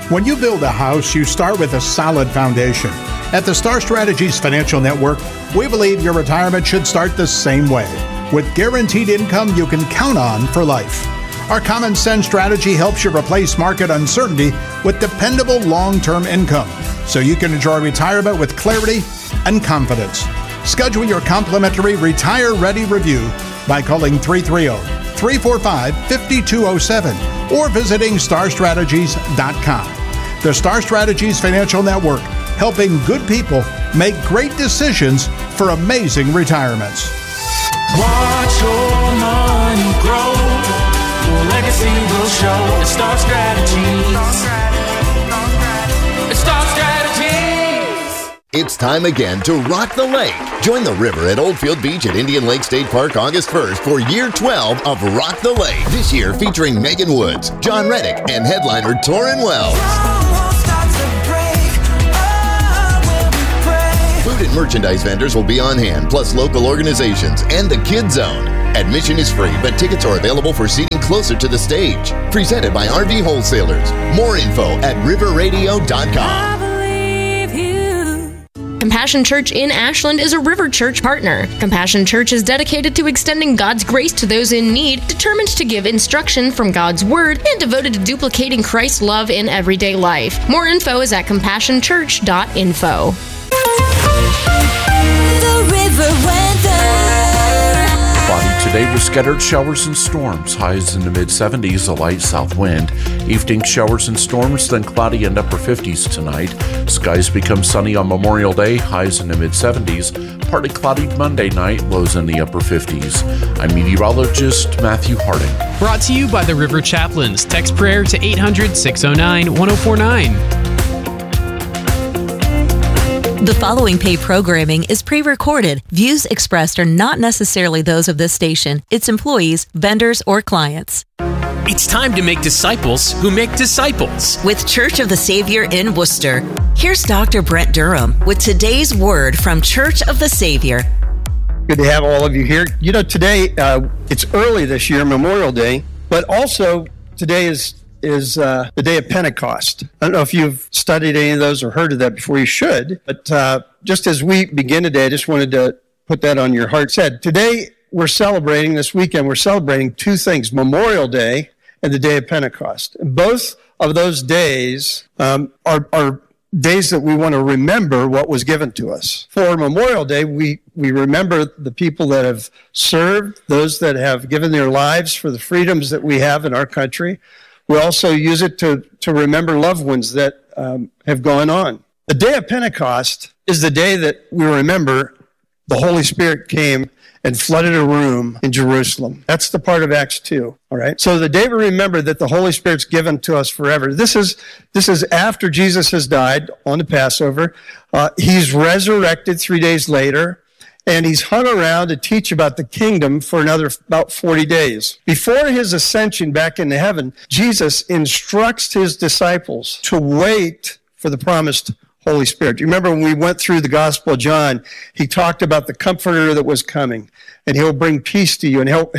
When you build a house, you start with a solid foundation. At the Star Strategies Financial Network, we believe your retirement should start the same way, with guaranteed income you can count on for life. Our Common Sense strategy helps you replace market uncertainty with dependable long-term income, so you can enjoy retirement with clarity and confidence. Schedule your complimentary Retire Ready review by calling 330-345-5207 or visiting starstrategies.com. The Star Strategies Financial Network, helping good people make great decisions for amazing retirements. Watch your money grow. Your legacy will show. It's Star Strategies. It's Star Strategies. It's time again to rock the lake. Join the river at Oldfield Beach at Indian Lake State Park August 1st for year 12 of Rock the Lake. This year featuring Megan Woods, John Reddick, and headliner Torrin Wells. Food and merchandise vendors will be on hand, plus local organizations and the Kid Zone. Admission is free, but tickets are available for seating closer to the stage. Presented by RV Wholesalers. More info at riverradio.com. Compassion Church in Ashland is a River Church partner. Compassion Church is dedicated to extending God's grace to those in need, determined to give instruction from God's Word, and devoted to duplicating Christ's love in everyday life. More info is at compassionchurch.info. The river weather. Cloudy today with scattered showers and storms. Highs in the mid-70s, a light south wind. Evening showers and storms, then cloudy and upper 50s tonight. Skies become sunny on Memorial Day. Highs in the mid-70s. Partly cloudy Monday night. Lows in the upper 50s. I'm meteorologist Matthew Harding. Brought to you by the River Chaplains. Text prayer to 800-609-1049. The following paid programming is pre-recorded. Views expressed are not necessarily those of this station, its employees, vendors, or clients. It's time to make disciples who make disciples. With Church of the Savior in Worcester, here's Dr. Brent Durham with today's word from Church of the Savior. Good to have all of you here. You know, today, it's early this year, Memorial Day, but also today is the day of Pentecost. I don't know if you've studied any of those or heard of that before. You should. But just as we begin today, I just wanted to put that on your heart. Today, this weekend, we're celebrating two things, Memorial Day and the day of Pentecost. And both of those days are days that we want to remember what was given to us. For Memorial Day, we remember the people that have served, those that have given their lives for the freedoms that we have in our country. We also use it to remember loved ones that have gone on. The day of Pentecost is the day that we remember the Holy Spirit came and flooded a room in Jerusalem. That's the part of Acts 2, all right? So the day we remember that the Holy Spirit's given to us forever. This is after Jesus has died on the Passover. He's resurrected 3 days later. And he's hung around to teach about the kingdom for another about 40 days. Before his ascension back into heaven, Jesus instructs his disciples to wait for the promised Holy Spirit. You remember when we went through the Gospel of John, he talked about the Comforter that was coming, and he'll bring peace to you, and he'll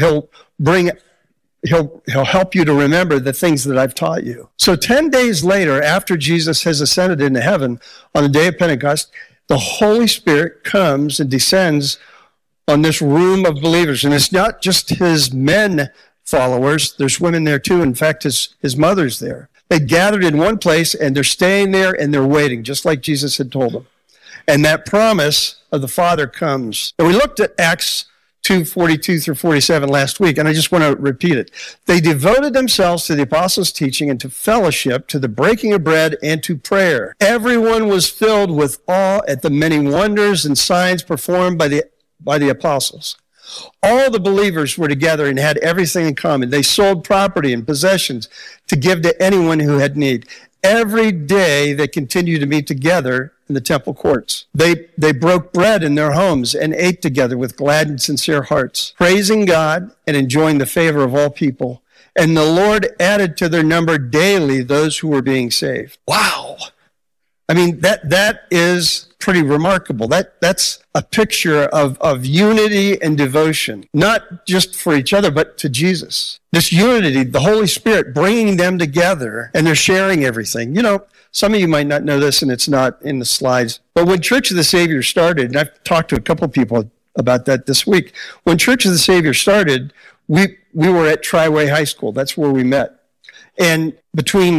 help you to remember the things that I've taught you. So 10 days later, after Jesus has ascended into heaven on the day of Pentecost, the Holy Spirit comes and descends on this room of believers. And it's not just his men followers. There's women there too. In fact, his mother's there. They gathered in one place and they're staying there and they're waiting, just like Jesus had told them. And that promise of the Father comes. And we looked at Acts 2:42 through 47 last week, and I just want to repeat it. They devoted themselves to the apostles' teaching and to fellowship, to the breaking of bread, and to prayer. Everyone was filled with awe at the many wonders and signs performed by the apostles. All the believers were together and had everything in common. They sold property and possessions to give to anyone who had need. Every day they continued to meet together in the temple courts. They broke bread in their homes and ate together with glad and sincere hearts, praising God and enjoying the favor of all people. And the Lord added to their number daily those who were being saved. Wow. I mean, that is pretty remarkable. That's a picture of unity and devotion, not just for each other, but to Jesus. This unity, the Holy Spirit bringing them together, and they're sharing everything. You know, some of you might not know this, and it's not in the slides, but when Church of the Savior started, and I've talked to a couple people about that this week, when Church of the Savior started, we were at Triway High School. That's where we met. And between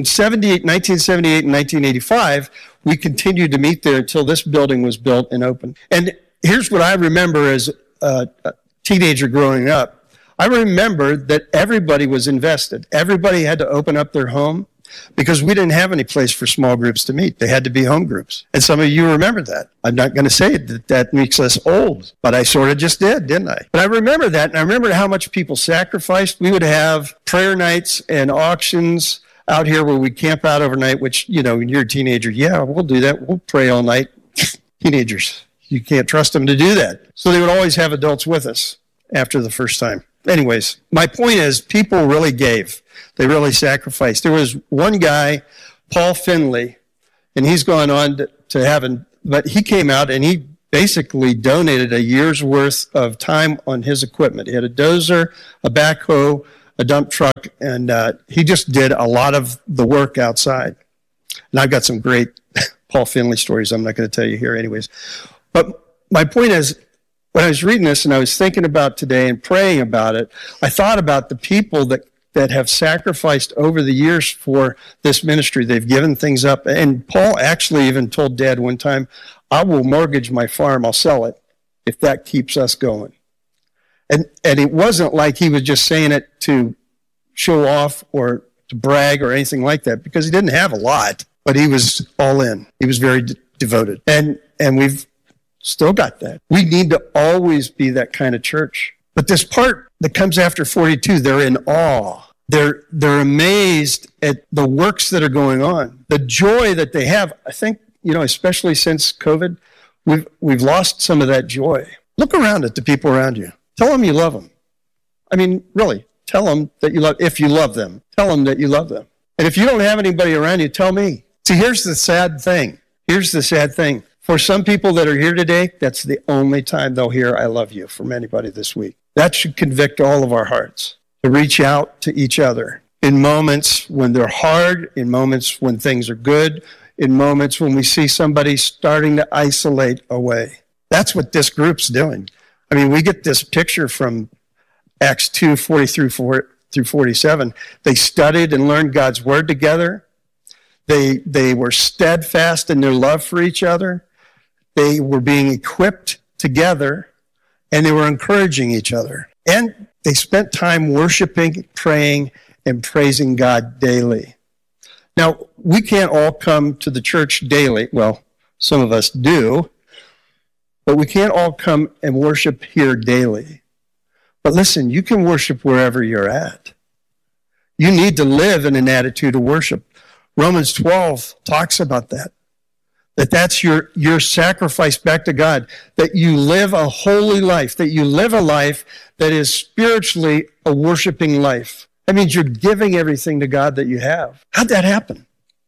1978 and 1985, we continued to meet there until this building was built and opened. And here's what I remember as a teenager growing up. I remember that everybody was invested. Everybody had to open up their home because we didn't have any place for small groups to meet. They had to be home groups. And some of you remember that. I'm not going to say that makes us old, but I sort of just did, didn't I? But I remember that, and I remember how much people sacrificed. We would have prayer nights and auctions out here where we camp out overnight, which, you know, when you're a teenager, yeah, we'll do that. We'll pray all night. Teenagers, you can't trust them to do that. So they would always have adults with us after the first time. Anyways, my point is people really gave. They really sacrificed. There was one guy, Paul Finley, and he's gone on to heaven, but he came out and he basically donated a year's worth of time on his equipment. He had a dozer, a backhoe, a dump truck, and he just did a lot of the work outside. And I've got some great Paul Finley stories I'm not going to tell you here anyways. But my point is, when I was reading this and I was thinking about today and praying about it, I thought about the people that have sacrificed over the years for this ministry. They've given things up. And Paul actually even told Dad one time, I will mortgage my farm, I'll sell it, if that keeps us going. And it wasn't like he was just saying it to show off or to brag or anything like that, because he didn't have a lot, but he was all in. He was very devoted. And we've still got that. We need to always be that kind of church. But this part that comes after 42, they're in awe. They're amazed at the works that are going on. The joy that they have, I think, you know, especially since COVID, we've lost some of that joy. Look around at the people around you. Tell them you love them. I mean, really, tell them that you love, if you love them, tell them that you love them. And if you don't have anybody around you, tell me. See, here's the sad thing. For some people that are here today, that's the only time they'll hear I love you from anybody this week. That should convict all of our hearts to reach out to each other in moments when they're hard, in moments when things are good, in moments when we see somebody starting to isolate away. That's what this group's doing. I mean, we get this picture from Acts 2, 40 through 47. They studied and learned God's word together. They were steadfast in their love for each other. They were being equipped together, and they were encouraging each other. And they spent time worshiping, praying, and praising God daily. Now, we can't all come to the church daily. Well, some of us do. But we can't all come and worship here daily. But listen, you can worship wherever you're at. You need to live in an attitude of worship. Romans 12 talks about that. That's your sacrifice back to God, that you live a holy life, that you live a life that is spiritually a worshiping life. That means you're giving everything to God that you have. How'd that happen?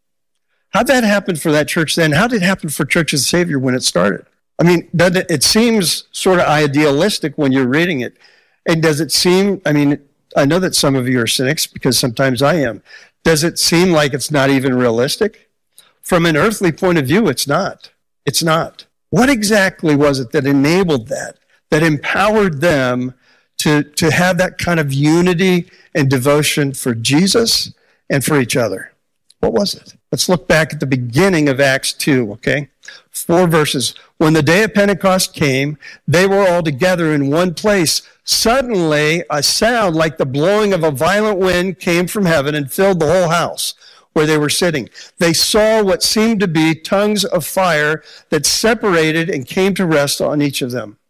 How'd that happen for that church then? How did it happen for Church of the Savior when it started? I mean, it seems sort of idealistic when you're reading it. And does it seem, I mean, I know that some of you are cynics because sometimes I am. Does it seem like it's not even realistic? From an earthly point of view, it's not. It's not. What exactly was it that enabled that empowered them to have that kind of unity and devotion for Jesus and for each other? What was it? Let's look back at the beginning of Acts 2, okay? 4 verses. When the day of Pentecost came, they were all together in one place. Suddenly, a sound like the blowing of a violent wind came from heaven and filled the whole house where they were sitting. They saw what seemed to be tongues of fire that separated and came to rest on each of them.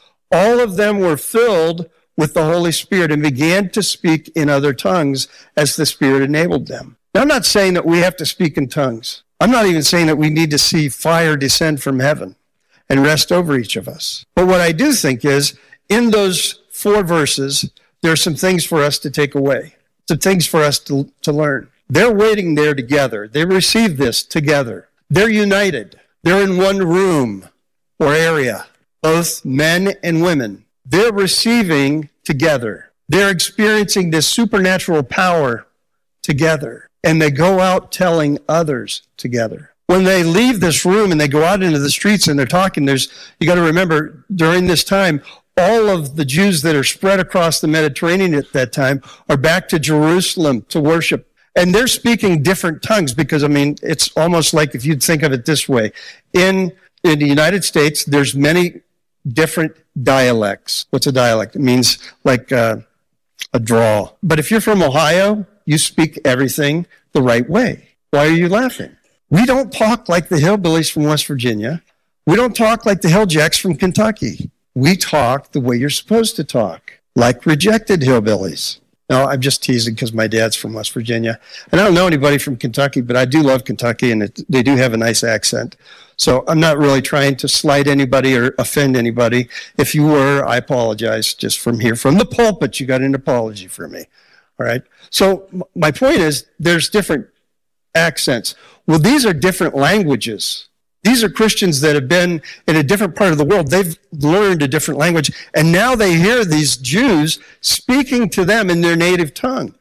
All of them were filled with the Holy Spirit and began to speak in other tongues as the Spirit enabled them. Now, I'm not saying that we have to speak in tongues. I'm not even saying that we need to see fire descend from heaven and rest over each of us. But what I do think is, in those 4 verses, there are some things for us to take away, some things for us to learn. They're waiting there together. They received this together. They're united. They're in one room or area, both men and women. They're receiving together. They're experiencing this supernatural power together. And they go out telling others together. When they leave this room and they go out into the streets and they're talking, you got to remember, during this time, all of the Jews that are spread across the Mediterranean at that time are back to Jerusalem to worship. And they're speaking different tongues because, it's almost like, if you'd think of it this way, in the United States, there's many different dialects. What's a dialect? It means like a drawl. But if you're from Ohio, you speak everything the right way. Why are you laughing? We don't talk like the hillbillies from West Virginia. We don't talk like the hilljacks from Kentucky. We talk the way you're supposed to talk, like rejected hillbillies. No, I'm just teasing because my dad's from West Virginia. And I don't know anybody from Kentucky, but I do love Kentucky, and they do have a nice accent. So I'm not really trying to slight anybody or offend anybody. If you were, I apologize. Just from here, from the pulpit, you got an apology for me. All right? So my point is, there's different accents. Well, these are different languages. These are Christians that have been in a different part of the world. They've learned a different language, and now they hear these Jews speaking to them in their native tongue.